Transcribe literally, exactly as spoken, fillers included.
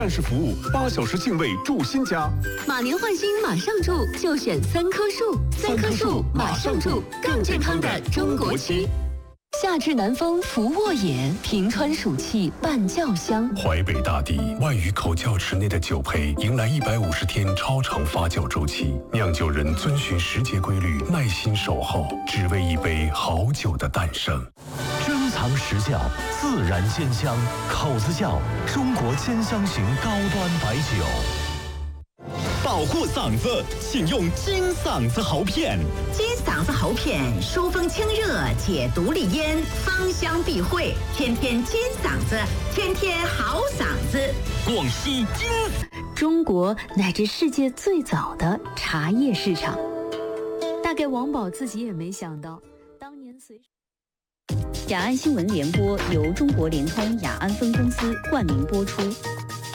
战士服务，八小时敬畏住新家。 马年换新马上住，就选三棵树，三棵树马上住，更健康的中国漆。夏至南风拂沃野，平川暑气伴酱香。 淮北大地万余口窖池内的酒胚迎来一百五十天超长发酵周期，酿酒人遵循时节规律，耐心守候，只为一杯好酒的诞生。 珍藏实窖，自然鲜香，口子窖，中国千香型高端白酒。 保护嗓子，请用金嗓子喉片。 金嗓子喉片疏风清热，解毒利咽，芳香避秽，天天金嗓子，天天好嗓子。 广西金， 中国乃至世界最早的茶叶市场。大概王宝自己也没想到，当年随雅安新闻联播由中国联通雅安分公司冠名播出。